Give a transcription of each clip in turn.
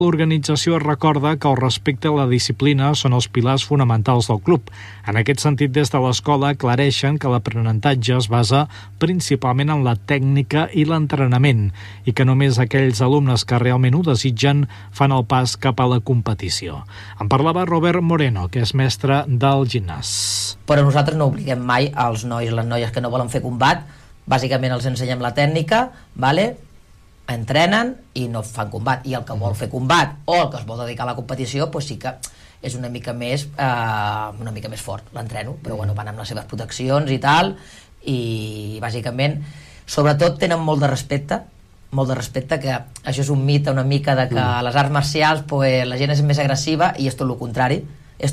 L'organització recorda que el respecte a la disciplina són els pilars fonamentals del club. En aquest sentit, des de l'escola aclareixen que l'aprenentatge es basa principalment en la tècnica i l'entrenament i que només aquells alumnes que realment ho desitgen fan el pas cap a la competició. En parlava Robert Moreno, que és mestre del gimnàs. Però nosaltres no obliguem mai als nois i les noies que no volen fer combat. Bàsicament els ensenyem la tècnica, entrenen i no fan combat, i el que vol fer combat o el que es vol dedicar a la competició sí que és una mica més fort, l'entreno, però van amb les seves proteccions i tal, i bàsicament sobretot tenen molt de respecte, que això és un mite una mica de que a les arts marcials la gent és més agressiva i és tot el contrari.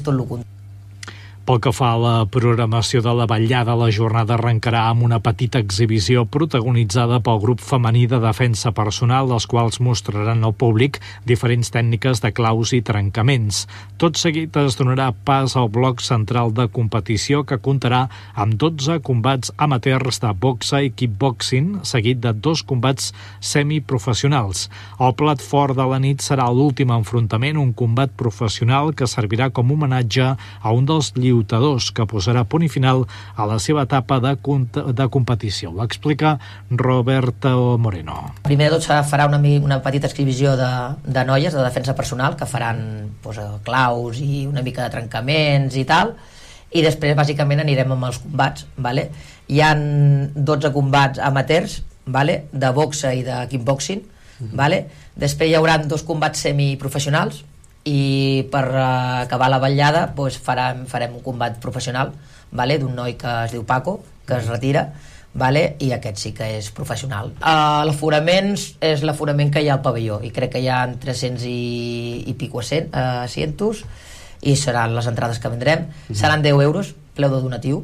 Pel que fa a la programació de la vetllada, la jornada arrencarà amb una petita exhibició protagonitzada pel grup femení de defensa personal, els quals mostraran al públic diferents tècniques de claus i trencaments. Tot seguit es donarà pas al bloc central de competició, que comptarà amb 12 combats amateurs de boxa i kickboxing, seguit de 2 combats semiprofessionals. El plat fort de la nit serà l'últim enfrontament, un combat professional que servirà com homenatge a un dels lluitadors que posarà punt i final a la seva etapa de competició. Ho explica Roberto Moreno. Primer de tot farà una petita exhibició de noies de defensa personal que faran claus i una mica de trencaments i tal, i després bàsicament anirem amb els combats. Hi ha 12 combats amateurs de boxa i de kickboxing. Després hi haurà 2 combats semiprofessionals, i per acabar la vetllada farem un combat professional d'un noi que es diu Paco, que es retira, i aquest sí que és professional. L'aforament és l'aforament que hi ha al pavelló, i crec que hi ha 300 i pico asientos, i seran les entrades que vendrem. Seran 10 euros, preu de donatiu,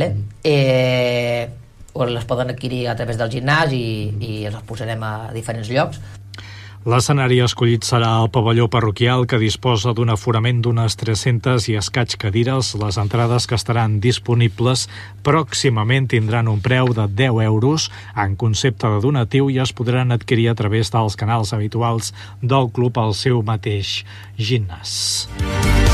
o les poden adquirir a través del gimnàs i les posarem a diferents llocs. L'escenari escollit serà el pavelló parroquial, que disposa d'un aforament d'unes 300 i escaig cadires. Les entrades que estaran disponibles pròximament tindran un preu de 10 euros en concepte de donatiu i es podran adquirir a través dels canals habituals del club al seu mateix gimnàs.